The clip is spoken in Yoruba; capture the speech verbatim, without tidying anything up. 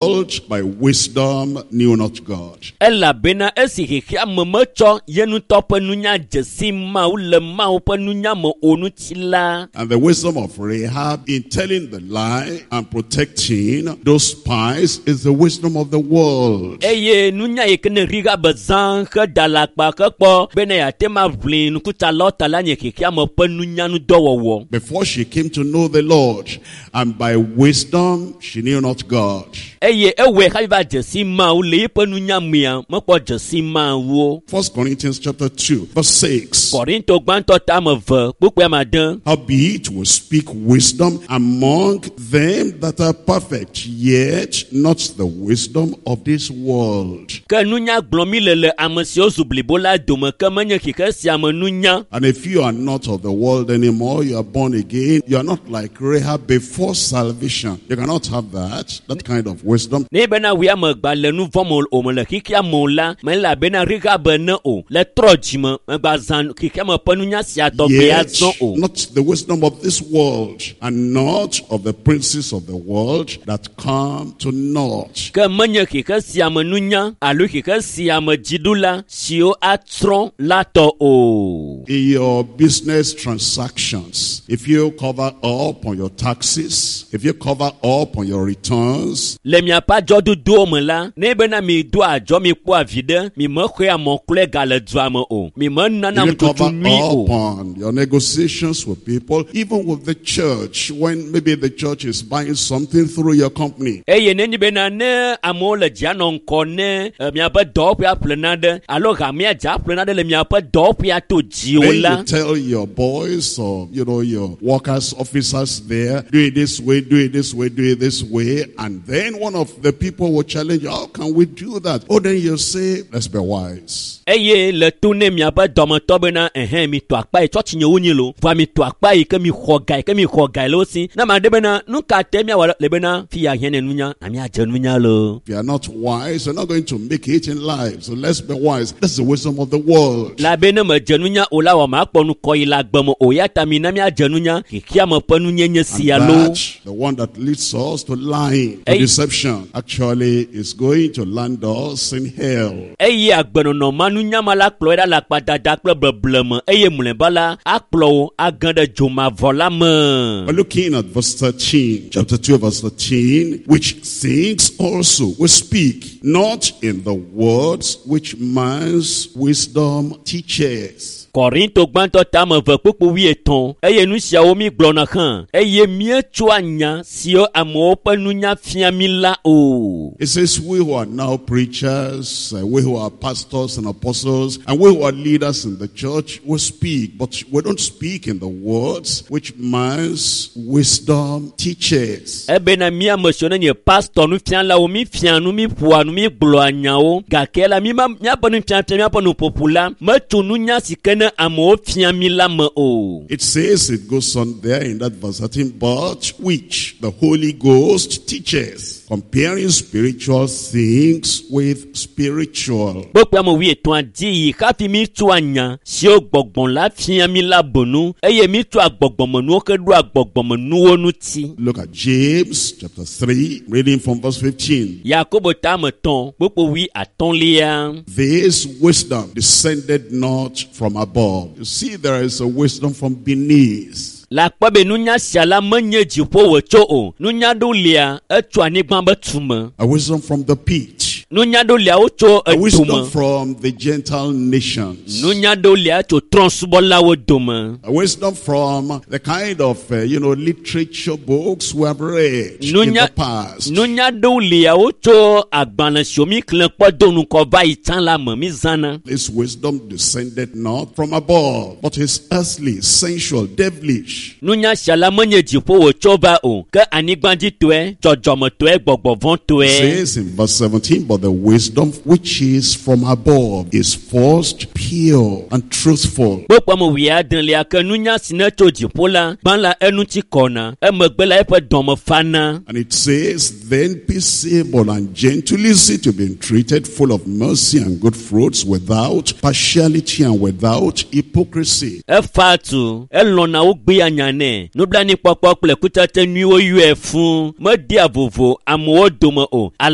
by wisdom knew not God. Ela bena esi hikia mmecho yenu tope nunya jesima ule maupe nunya mo onu chila. And the wisdom of Rahab in telling the lie and protecting those spies is the wisdom of the world. Eye nunya yekene riga bazan ke dalakpa ke po bena ya tema vlin kuta lota la nye hikia mope nunya nu dowo. Before she came to know the Lord, and by wisdom she knew not God. Eye ewe kaiva jesima ule ipe nunya mia mpo jesima wo. First Corinthians chapter two, verse six. Korinto gbanto tamove bukwe madan. Howbeit we speak wisdom among them that are perfect, yet not the wisdom of this world. Ke nunya glomi lele amesio zublibola dome ke menye kike siame nunya. And if you are not of the world anymore, you are born again, you are not like Rahab before salvation. You cannot have that, that kind of wisdom. Ne bena wi amegba le nu vomol o mele kike amola, me la bena riga bene o, le trojime, megba zan kike me penunya sia to be azon o. Not the wisdom of this world, and not of the princes of the world that come to naught. Ke menye kike siame nunya, alu kike siame jidula, sio atron lato o. In your business transactions, if you cover up on your taxes, if you cover up on your returns, le mia pa jodu do me la, ne bena mi do ajo mi po avide, mi me kwe a mon kle gale dwame o. Mi me nana you cover mtutu nui up o. on your negotiations with people, even with the church, when maybe the church is buying something through your company. Eye neni bena ne amo le janon kone, mi pa do pia plenade, alo ga mi ja plenade le mi pa do pia to Then jiola. you tell your boys or, you know, your workers, officers there, do it this way, do it this way, do it this way. And then one of the people will challenge you, how can we do that? Oh, then you say, let's be wise. Eye le tune mi pa domo to bena ehe mi to akpa e church nye unyilo, va mi to akpa e ke mi khogai, ke mi khogai lo si. Na ma de bena nu ka te mi wa le bena fi ya hene nunya, na mi a je nunya lo. If you are not wise, you're not going to make it in life. So let's be wise. That's the wisdom of the world. La bena me je nunya o la wa ma kpo nu ko ila gbemo o ya ta mi na mi a je nunya, kikia me pe nunya nye si ya lo. That, the one that leads us to lying, to Hey. deception, actually is going to land us in hell. Eye agbeno no manunya mala kplo da la kpadada kple blebleme eye mulebala akplo agande joma vola me. We're looking at verse thirteen, chapter two, verse thirteen, which things also we speak, not in the words which man's wisdom teaches. Korinto gbanto tame ve kpukpu wi eton eye nu sia wo mi gblɔ na han eye mie tso anya sio amewo pe nunya fia mi la o. It says, we who are now preachers, uh, we who are pastors and apostles, and we who are leaders in the church, we speak, but we don't speak in the words which man's wisdom teaches. Ebe na mi amesione nye pastor nu fia la wo mi fia nu mi pua nu mi gblɔ anya wo gake la mi ma mi ape nu fia fia mi ape nu popula me tso nunya sikene amewo fia mi la me o. It says, it goes on there in that verse thirteen, but which the Holy Ghost teaches, comparing spiritual things with spiritual. Bokpe ame wi eton adi yi kafi mi tso anya si o gbɔgbɔn la fia mi la bonu eye mi tso agbɔgbɔmenuwo ke do agbɔgbɔmenuwo nu ti. Look at James chapter three, reading from verse fifteen. Yakobo tame tɔn bokpe wi atɔlia. This wisdom descended not from above. You see, there is a wisdom from beneath. La kpɔbe nunya sia la menye dziƒo wòtso o. Nunya ɖo lia etso anyigba be tume. A wisdom from the pit. Nunya ɖo lia wotso A wisdom edume. from the Gentile nations. Nunya ɖo lia tso trɔ̃subɔlawo dome. A wisdom from the kind of, uh, you know, literature books we have read in Nunya the past. nunya ɖo lia wotso agbalẽ siwo mi klẽ kpɔ do nukɔ va yi tsã la me mi zãna. This wisdom descended not from above, but is earthly, sensual, devilish. Nunya sia la menye dziƒo wòtso va o, ke anyigbadzitɔe, dzɔdzɔmetɔe, gbɔgbɔvɔ̃tɔe. It says in verse seventeen, but the wisdom which is from above is first pure and truthful. Bokpe me wi adelia ke nunya si ne tso dziƒo la gbã la eŋuti kɔna, emegbe la eƒe dɔme fana. And it says, then peaceable and gentle, easy to be entreated, full of mercy and good fruits, without partiality and without hypocrisy. Efa tu, elɔna wo gbe anyane, nublanikpɔkpɔ kple kutsetse nyuiwo yɔe fũu, medi avovo amewo dome o.